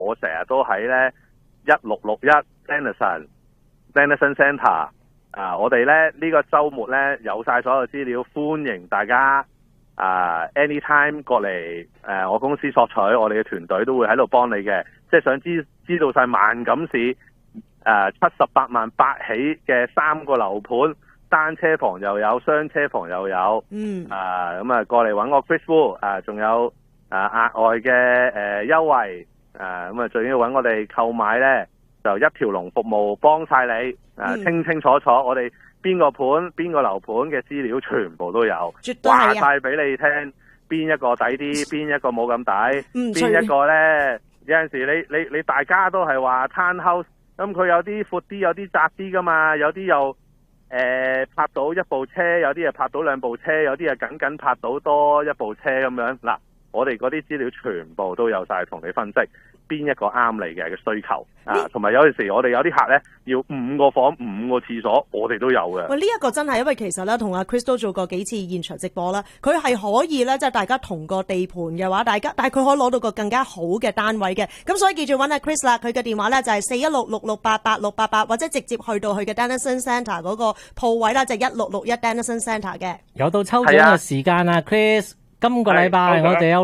我成日都喺咧1661 Dennison Centre 我哋咧呢個週末咧有晒所有資料，歡迎大家anytime 過嚟我公司索取，我哋嘅團隊都會喺度幫你嘅。即係想知道晒萬錦市78萬八起嘅3個樓盤，單車房又有，雙車房又有。咁過嚟揾我 Chris Wu 仲有額外嘅優惠。咁最緊要揾我哋購買咧，就一條龍服務幫晒你。清清楚楚，我哋邊個盤邊個樓盤嘅資料全部都有，話晒俾你聽，邊一個抵啲，邊一個冇咁抵，邊一個咧有陣時你大家都係話 townhouse， 咁佢有啲闊啲，有啲窄啲噶嘛，有啲又泊到一部車，有啲又泊到2部車，有啲又僅泊到多一部車咁樣。嗱，我哋嗰啲資料全部都有晒，同你分析邊一個啱你嘅需求同埋有陣時我哋有啲客咧要5個房5個廁所，我哋都有嘅。 喂，呢一個真係，因為其實咧同阿 Chris 都做過幾次現場直播啦，佢係可以咧，即係大家同個地盤嘅話，但係佢可以攞到個更加好嘅單位嘅。咁所以記住揾阿 Chris 啦，佢嘅電話咧就係416668888，或者直接去到佢嘅 Dennison Centre 嗰個鋪位啦，就係1661 Dennison Centre 嘅。 有到抽獎嘅時間啊 ，Chris， 今個禮拜我哋有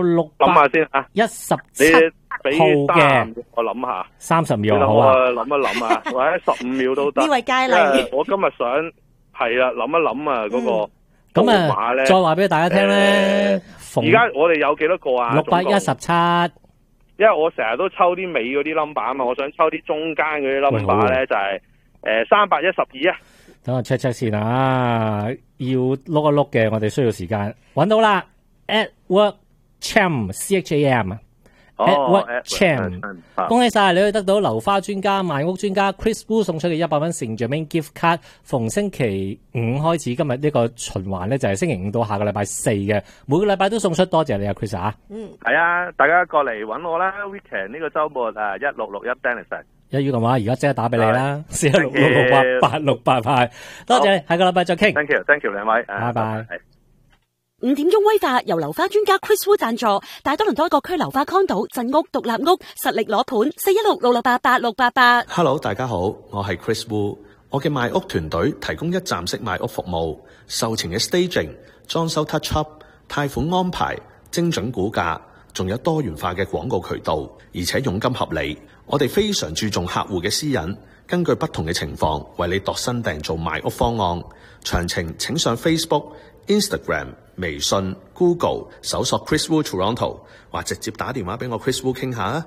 617號嘅， 我諗下 30秒好啊， 諗一諗啊，或者15秒都得。 呢位佳麗， 我今日想係啦，諗一諗啊，嗰個咁碼咧， 再話俾大家聽咧。 而家我哋有幾多個啊 ？617。 因為我成日都抽啲尾嗰啲 number 啊嘛，我想抽啲中間嗰啲 number 咧，就係312啊。 等我 check 先啊，要碌一碌嘅，我哋需要時間。揾到啦 ，Edward Cham CHAM。Edward Cham， 恭喜晒你可以得到樓花專家賣屋專家 Chris Wu 送出嘅100蚊成著名 gift card。逢星期5開始，今日呢個循環咧就係星期5到下個禮拜4嘅，每個禮拜都送出。多謝你啊 Chris 啊。 係啊，大家過嚟揾我啦 ，weekend 呢個週末1661 Dennison。 一於嘅話，而家即刻打俾你啦，41666888688。多謝你，下個禮拜再傾。 Thank you 兩位， 拜拜。 5點鐘威化由樓花專家 Chris Wu 贊助，大多倫多各區樓花 condo、鎮屋、獨立屋實力攞盤，41666888688。 Hello， 大家好，我係 Chris Wu， 我嘅賣屋團隊提供一站式賣屋服務，售前嘅 staging、裝修 touch up、貸款安排、精準估價，仲有多元化嘅廣告渠道，而且佣金合理。我哋非常注重客戶嘅私隱，根據不同嘅情況為你度身訂造賣屋方案。詳情請上 Facebook、Instagram、微信、Google 搜索 Chris Wu Toronto， 或直接打電話俾我 Chris Wu 傾下啊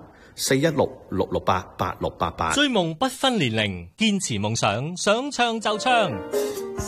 ，41666888688。 追夢不分年齡，堅持夢想，想唱就唱。